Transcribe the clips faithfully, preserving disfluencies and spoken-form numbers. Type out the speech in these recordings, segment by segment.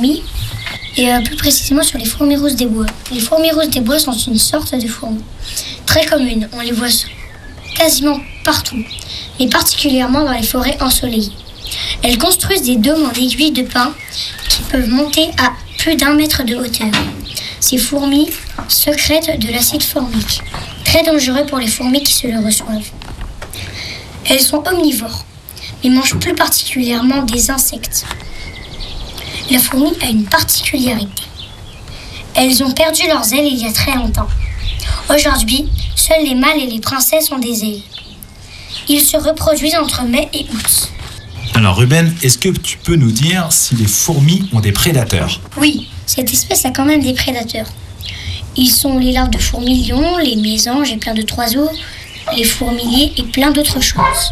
fourmis, et euh, plus précisément sur les fourmis rousses des bois. Les fourmis rousses des bois sont une sorte de fourmis très commune. On les voit quasiment partout, mais particulièrement dans les forêts ensoleillées. Elles construisent des dômes en aiguilles de pin qui peuvent monter à plus d'un mètre de hauteur. Ces fourmis sécrètent de l'acide formique, très dangereux pour les fourmis qui se le reçoivent. Elles sont omnivores, mais mangent plus particulièrement des insectes. La fourmi a une particularité. Elles ont perdu leurs ailes il y a très longtemps. Aujourd'hui, seuls les mâles et les princesses ont des ailes. Ils se reproduisent entre mai et août. Alors Ruben, est-ce que tu peux nous dire si les fourmis ont des prédateurs ? Oui, cette espèce a quand même des prédateurs. Ils sont les larves de fourmilions, les mésanges et plein d'autres oiseaux, les fourmiliers et plein d'autres choses.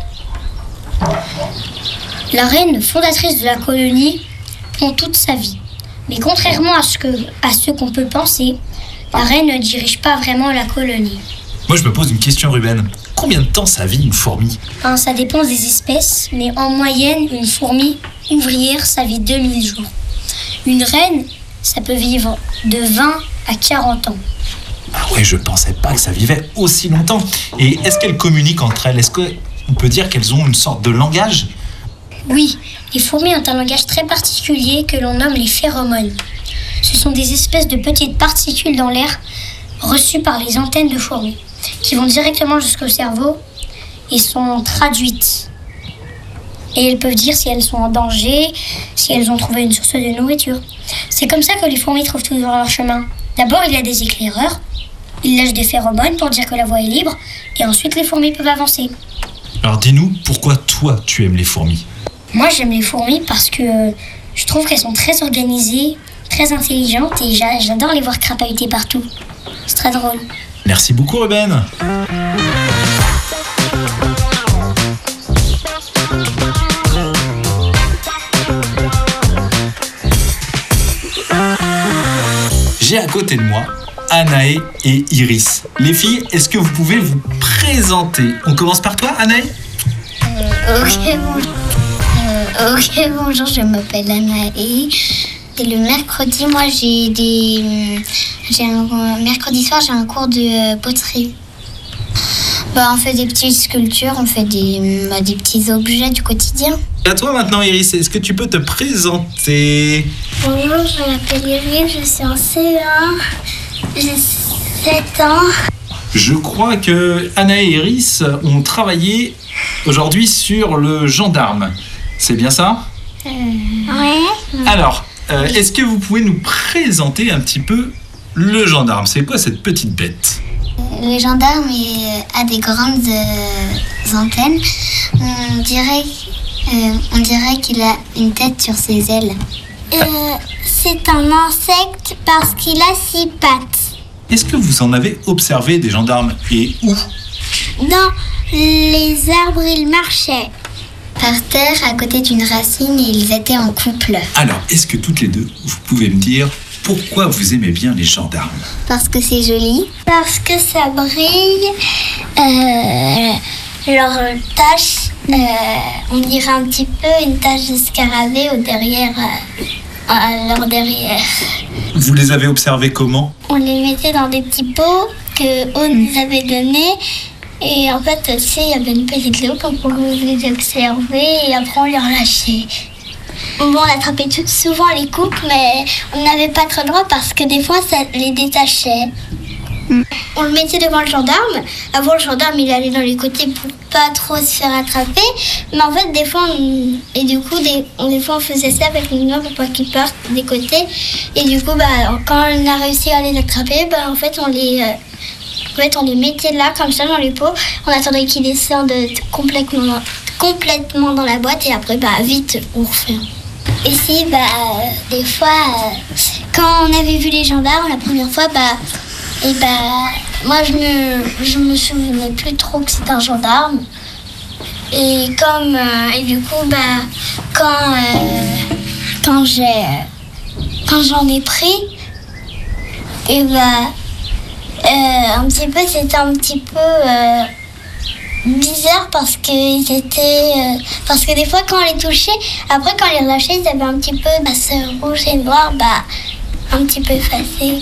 La reine fondatrice de la colonie pond toute sa vie. Mais contrairement à ce, que, à ce qu'on peut penser, la reine ne dirige pas vraiment la colonie. Moi je me pose une question Ruben. Combien de temps ça vit une fourmi ? Enfin, ça dépend des espèces, mais en moyenne, une fourmi ouvrière, ça vit deux mille jours. Une reine, ça peut vivre de vingt à quarante ans. Ah ouais, je pensais pas que ça vivait aussi longtemps. Et est-ce qu'elles communiquent entre elles ? Est-ce qu'on peut dire qu'elles ont une sorte de langage ? Oui, les fourmis ont un langage très particulier que l'on nomme les phéromones. Ce sont des espèces de petites particules dans l'air reçues par les antennes de fourmis, qui vont directement jusqu'au cerveau et sont traduites. Et elles peuvent dire si elles sont en danger, si elles ont trouvé une source de nourriture. C'est comme ça que les fourmis trouvent toujours leur chemin. D'abord, il y a des éclaireurs. Ils lâchent des phéromones pour dire que la voie est libre. Et ensuite, les fourmis peuvent avancer. Alors dis-nous, pourquoi toi, tu aimes les fourmis ? Moi, j'aime les fourmis parce que je trouve qu'elles sont très organisées, très intelligentes et j'adore les voir crapahuter partout. C'est très drôle. Merci beaucoup, Ruben. J'ai à côté de moi Anaë et Iris. Les filles, est-ce que vous pouvez vous présenter ? On commence par toi, Anaë ? euh, Ok, bon. euh, ok, bonjour, je m'appelle Anaë. Et le mercredi, moi, j'ai des... J'ai un... Mercredi soir, j'ai un cours de poterie. Bah, on fait des petites sculptures, on fait des, bah, des petits objets du quotidien. Et à toi maintenant, Iris, est-ce que tu peux te présenter ? Bonjour, je m'appelle Iris, je suis en C E un, j'ai sept ans. Je crois que Anaë et Iris ont travaillé aujourd'hui sur le gendarme. C'est bien ça ? Euh... Ouais. Alors, euh, est-ce que vous pouvez nous présenter un petit peu le gendarme ? C'est quoi cette petite bête ? Le gendarme a des grandes euh, antennes. On dirait, euh, on dirait qu'il a une tête sur ses ailes. Euh, c'est un insecte parce qu'il a six pattes. Est-ce que vous en avez observé des gendarmes et où ? Dans les arbres, ils marchaient. Par terre, à côté d'une racine, et ils étaient en couple. Alors, est-ce que toutes les deux, vous pouvez me dire pourquoi vous aimez bien les gendarmes ? Parce que c'est joli. Parce que ça brille. Euh, leur tache, euh, on dirait un petit peu une tache de scarabée au derrière, euh, à leur derrière. Vous les avez observés comment ? On les mettait dans des petits pots que On nous avait donnés. Et en fait, tu sais, il y avait une petite loupe, on pouvait les observer et après on les relâchait. Bon, on attrapait tout, souvent les coupes, mais on n'avait pas trop le droit parce que des fois, ça les détachait. Mm. On le mettait devant le gendarme. Avant, le gendarme, il allait dans les côtés pour pas trop se faire attraper. Mais en fait, des fois, on... et du coup, des... des fois, on faisait ça avec une main pour pas qu'ils partent des côtés. Et du coup, bah, quand on a réussi à les attraper, bah, en fait, on les... Euh... En fait, on les mettait là, comme ça, dans les pots. On attendait qu'ils descendent complètement dans, complètement dans la boîte. Et après, bah, vite, on referme. Et si, bah, euh, des fois, euh, quand on avait vu les gendarmes la première fois, bah, et bah, moi, je me, je me souvenais plus trop que c'était un gendarme. Et comme, euh, et du coup, bah, quand, euh, quand j'ai, quand j'en ai pris, et bah, Euh, un petit peu, c'était un petit peu, euh, bizarre parce qu'ils étaient. Euh, parce que des fois, quand on les touchait, après, quand on les relâchait, ils avaient un petit peu. Bah, ce rouge et noir, bah, un petit peu effacé.